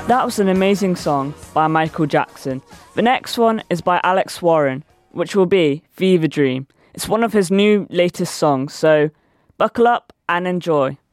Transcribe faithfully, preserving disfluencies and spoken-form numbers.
That was an amazing song by Michael Jackson. The next one is by Alex Warren, which will be Fever Dream. It's one of his new latest songs, so buckle up and enjoy.